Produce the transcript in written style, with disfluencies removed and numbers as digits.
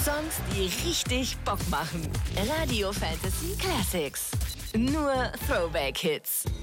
Songs, die richtig Bock machen. Radio Fantasy Classics. Nur Throwback-Hits.